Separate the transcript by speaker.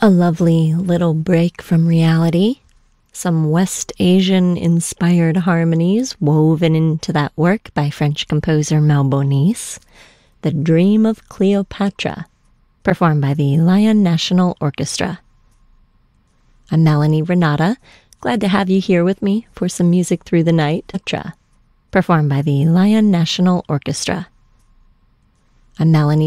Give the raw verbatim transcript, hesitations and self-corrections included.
Speaker 1: A lovely little break from reality. Some West Asian-inspired harmonies woven into that work by French composer Malbonese. The Dream of Cleopatra, performed by the Lyon National Orchestra. I'm Melanie Renata. Glad to have you here with me for some music through the night. Performed by the Lyon National Orchestra. I'm Melanie